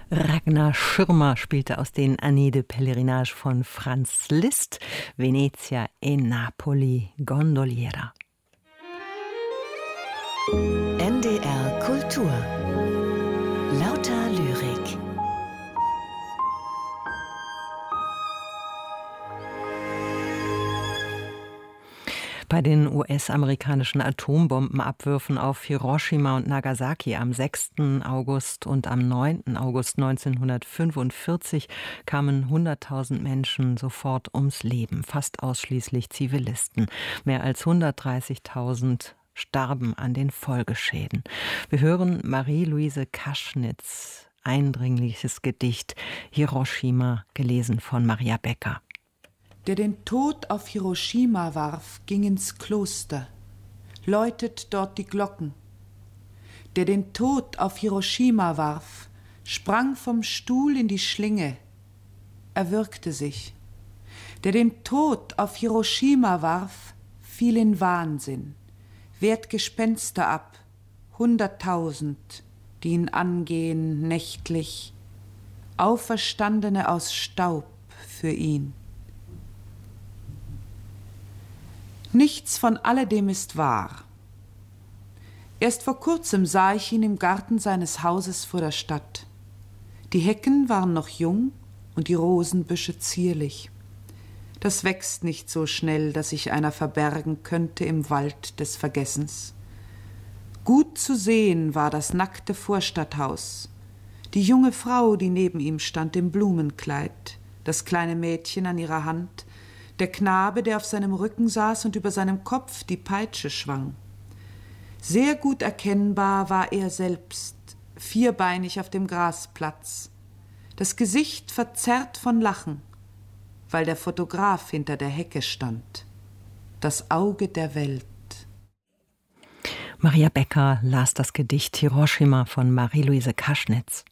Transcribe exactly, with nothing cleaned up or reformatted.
Ragnar Schirmer spielte aus den Années de Pèlerinage von Franz Liszt, Venezia e Napoli Gondoliera. N D R Kultur. Lauter Lyrik. Bei den U S-amerikanischen Atombombenabwürfen auf Hiroshima und Nagasaki am sechsten August und am neunten August neunzehnhundertfünfundvierzig kamen hunderttausend Menschen sofort ums Leben, fast ausschließlich Zivilisten. Mehr als hundertdreißigtausend starben an den Folgeschäden. Wir hören Marie-Louise Kaschnitz' eindringliches Gedicht Hiroshima, gelesen von Maria Becker. Der den Tod auf Hiroshima warf, ging ins Kloster, läutet dort die Glocken. Der den Tod auf Hiroshima warf, sprang vom Stuhl in die Schlinge, erwürgte sich. Der den Tod auf Hiroshima warf, fiel in Wahnsinn, wehrt Gespenster ab, hunderttausend, die ihn angehen nächtlich, Auferstandene aus Staub für ihn. Nichts von alledem ist wahr. Erst vor kurzem sah ich ihn im Garten seines Hauses vor der Stadt. Die Hecken waren noch jung und die Rosenbüsche zierlich. Das wächst nicht so schnell, dass sich einer verbergen könnte im Wald des Vergessens. Gut zu sehen war das nackte Vorstadthaus, die junge Frau, die neben ihm stand im Blumenkleid, das kleine Mädchen an ihrer Hand, der Knabe, der auf seinem Rücken saß und über seinem Kopf die Peitsche schwang. Sehr gut erkennbar war er selbst, vierbeinig auf dem Grasplatz, das Gesicht verzerrt von Lachen, weil der Fotograf hinter der Hecke stand. Das Auge der Welt. Maria Becker las das Gedicht Hiroshima von Marie-Louise Kaschnitz.